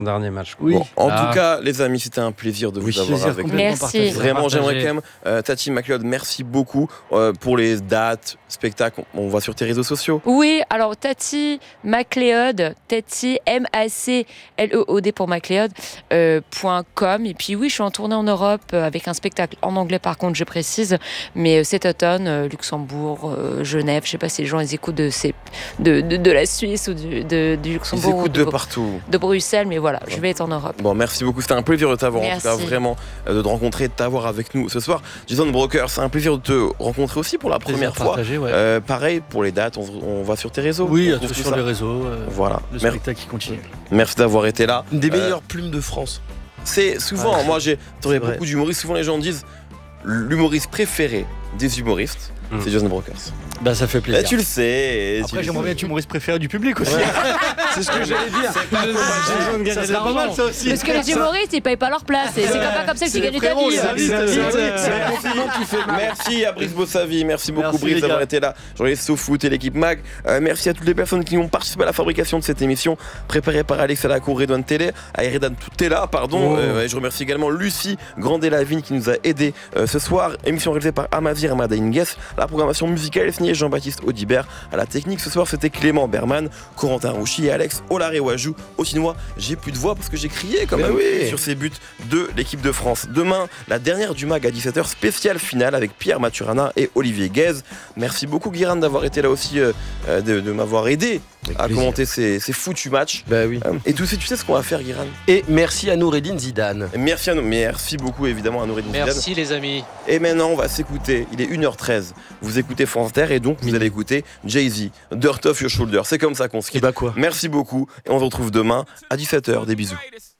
Dernier match. Oui. Bon, en tout cas, les amis, c'était un plaisir de vous avoir avec nous. Merci. Vraiment, j'aimerais quand même, Tati McLeod, merci beaucoup pour les dates, spectacles. On va sur tes réseaux sociaux. Oui, alors Tati McLeod, Tati MACLEOD pour McLeod, .com. Et puis oui, je suis en tournée en Europe avec un spectacle en anglais par contre, je précise, mais cet automne, Luxembourg, Genève, je sais pas si les gens ils écoutent de la Suisse ou du Luxembourg. Ils écoutent de partout. De Bruxelles, mais voilà, je vais être en Europe. Bon, merci beaucoup, c'était un plaisir de t'avoir, en tout cas, Merci. vraiment, de te rencontrer, de t'avoir avec nous ce soir. Jason Broker, c'est un plaisir de te rencontrer aussi pour la première fois. Partagé, ouais. Pareil, pour les dates, on va sur tes réseaux. Oui, on trouve tout sur ça. les réseaux. Voilà. Le spectacle qui continue. Merci d'avoir été là. Une des meilleures plumes de France. C'est souvent, Ouais. moi j'ai trouvé C'est vrai. beaucoup d'humoristes, souvent les gens disent l'humoriste préféré des humoristes, c'est Jason Brokers. Bah ça fait plaisir. Tu le sais. Après j'aimerais bien être humoriste préféré du public aussi. C'est ce que j'allais dire. Ça serait pas mal ça aussi. Parce que les humoristes, ils payent pas leur place. C'est pas comme ça que tu gagnes ta vie. Merci à Brice Bossavi, merci beaucoup Merci, Brice les d'avoir gars. été là. Journaliste SoFoot et l'équipe Mag. Merci à toutes les personnes qui ont participé à la fabrication de cette émission, préparée par Alex Alacour, Redouane Télé, à Eredan Toutela, pardon. Et je remercie également Lucie Grandet-Lavigne qui nous a aidés ce soir. Émission réalisée par Amazir Amada Ingues. La programmation musicale est signée Jean-Baptiste Audibert. À la technique ce soir, c'était Clément Berman, Corentin Rouchy et Alex Olaré-Wajou. Au chinois, j'ai plus de voix parce que j'ai crié quand même sur ces buts de l'équipe de France. Demain, la dernière du Mag à 17h, spéciale finale avec Pierre Maturana et Olivier Guèze. Merci beaucoup Guiran d'avoir été là aussi, de m'avoir aidé à commenter ces foutus matchs. Bah oui. Et tout de suite, tu sais ce qu'on va faire, Guiran? Et merci à Noureddine Zidane. Merci beaucoup évidemment à Noureddine Zidane. Merci les amis. Et maintenant, on va s'écouter. Il est 1h13. Vous écoutez France Inter et donc vous allez écouter Jay-Z, Dirt Off Your Shoulder. C'est comme ça qu'on se quitte. Et bah quoi. Merci beaucoup et on se retrouve demain à 17h. Des bisous.